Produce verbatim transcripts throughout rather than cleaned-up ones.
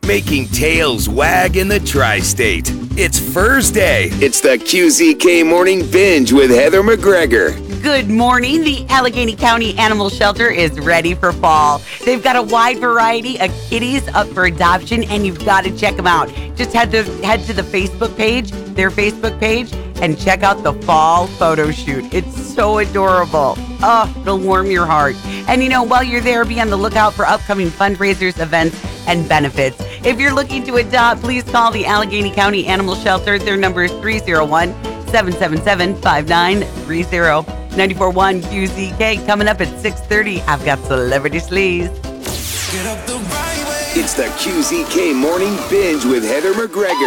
making tails wag in the tri-state. It's Furs Day. It's the Q Z K Morning Binge with Heather McGregor. Good morning. The Allegheny County Animal Shelter is ready for fall. They've got a wide variety of kitties up for adoption, and you've got to check them out. Just head to head to the Facebook page, their Facebook page, and check out the fall photo shoot. It's so adorable. Oh, it'll warm your heart. And you know, while you're there, be on the lookout for upcoming fundraisers, events, and benefits. If you're looking to adopt, please call the Allegheny County Animal Shelter. Their number is three oh one, seven seven seven, five nine three oh. ninety-four point one Q Z K coming up at six thirty. I've got Celebrity Sleaze. Get up the right way. It's the Q Z K Morning Binge with Heather McGregor.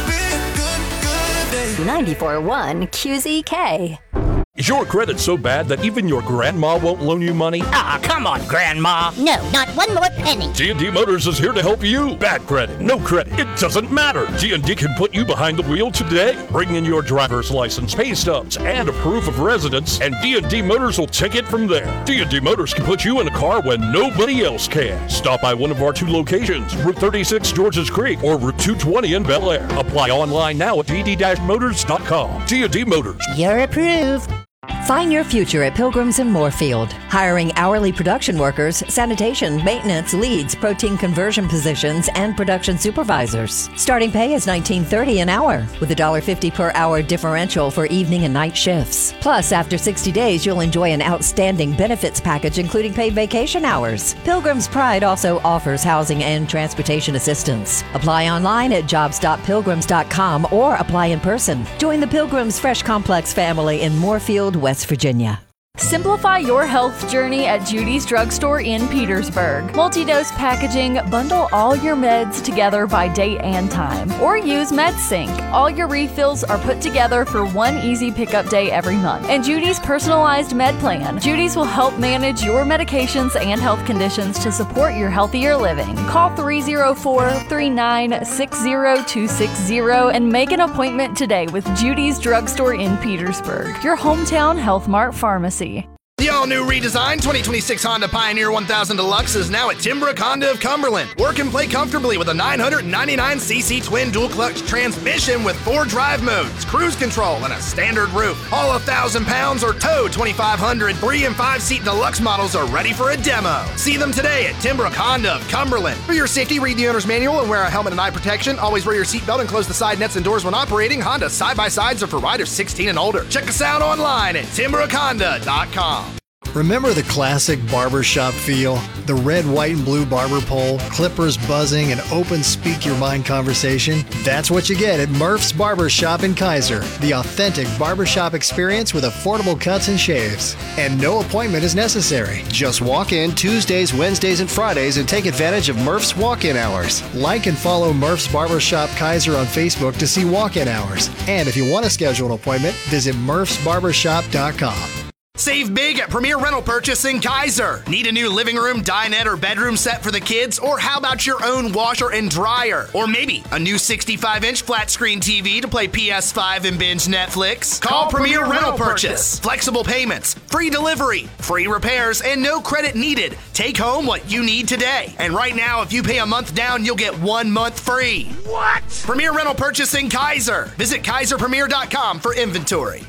ninety-four point one Q Z K. Is your credit so bad that even your grandma won't loan you money? Ah, come on, Grandma. No, not one more penny. G and D Motors is here to help you. Bad credit, no credit, it doesn't matter. G and D can put you behind the wheel today. Bring in your driver's license, pay stubs, and a proof of residence, and D and D Motors will take it from there. D and D Motors can put you in a car when nobody else can. Stop by one of our two locations, Route thirty-six Georges Creek or Route two twenty in Bel Air. Apply online now at d d motors dot com. G and D Motors. You're approved. Find your future at Pilgrims in Moorfield. Hiring hourly production workers, sanitation, maintenance, leads, protein conversion positions, and production supervisors. Starting pay is nineteen thirty an hour, with a one dollar fifty per hour differential for evening and night shifts. Plus, after sixty days, you'll enjoy an outstanding benefits package, including paid vacation hours. Pilgrim's Pride also offers housing and transportation assistance. Apply online at jobs dot pilgrims dot com or apply in person. Join the Pilgrims Fresh Complex family in Moorfield, West Virginia. Simplify your health journey at Judy's Drugstore in Petersburg. Multi-dose packaging, bundle all your meds together by date and time. Or use MedSync. All your refills are put together for one easy pickup day every month. And Judy's personalized med plan. Judy's will help manage your medications and health conditions to support your healthier living. Call three oh four, three nine six oh two six oh and make an appointment today with Judy's Drugstore in Petersburg, your hometown Health Mart pharmacy. The all-new redesigned twenty twenty-six Honda Pioneer one thousand Deluxe is now at Timbrook Honda of Cumberland. Work and play comfortably with a nine hundred ninety-nine c c twin dual-clutch transmission with four drive modes, cruise control, and a standard roof. All one thousand pounds or tow twenty-five hundred three and five-seat Deluxe models are ready for a demo. See them today at Timbrook Honda of Cumberland. For your safety, read the owner's manual and wear a helmet and eye protection. Always wear your seatbelt and close the side nets and doors when operating. Honda side-by-sides are for riders sixteen and older. Check us out online at timbrook honda dot com. Remember the classic barbershop feel? The red, white, and blue barber pole, clippers buzzing, and open speak-your-mind conversation? That's what you get at Murph's Barbershop in Kaiser. The authentic barbershop experience with affordable cuts and shaves. And no appointment is necessary. Just walk in Tuesdays, Wednesdays, and Fridays and take advantage of Murph's walk-in hours. Like and follow Murph's Barbershop Kaiser on Facebook to see walk-in hours. And if you want to schedule an appointment, visit murphs barbershop dot com. Save big at Premier Rental Purchase in Kaiser. Need a new living room, dinette, or bedroom set for the kids? Or how about your own washer and dryer? Or maybe a new sixty-five inch flat screen T V to play P S five and binge Netflix? Call, Call Premier, Premier Rental Purchase. Purchase. Flexible payments, free delivery, free repairs, and no credit needed. Take home what you need today. And right now, if you pay a month down, you'll get one month free. What? Premier Rental Purchase in Kaiser. Visit kaiser premier dot com for inventory.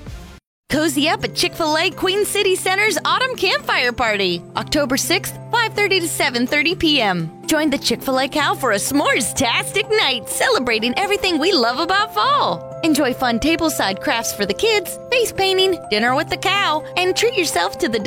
Cozy up at Chick-fil-A Queen City Center's Autumn Campfire Party, October sixth, five thirty to seven thirty p.m. Join the Chick-fil-A cow for a s'mores-tastic night celebrating everything we love about fall. Enjoy fun tableside crafts for the kids, face painting, dinner with the cow, and treat yourself to the